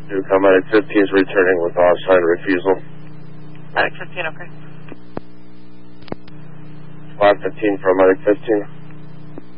Newcom, Medic 15 is returning with off-sign refusal. Medic 15, okay. 515 from Medic 15.